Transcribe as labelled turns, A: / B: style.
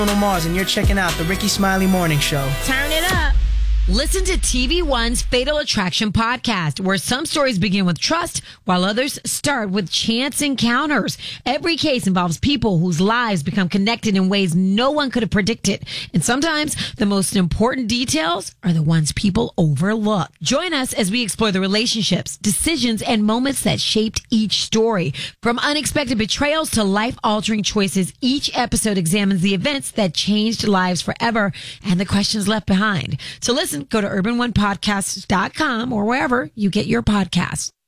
A: Bruno Mars, and you're checking out the Ricky Smiley Morning Show.
B: Turn it up.
C: Listen to TV One's Fatal Attraction podcast, where some stories begin with trust, while others start with chance encounters. Every case involves people whose lives become connected in ways no one could have predicted. And sometimes the most important details are the ones people overlook. Join us as we explore the relationships, decisions, and moments that shaped each story. From unexpected betrayals to life-altering choices, each episode examines the events that changed lives forever and the questions left behind. So listen, go to urbanonepodcasts.com or wherever you get your podcasts.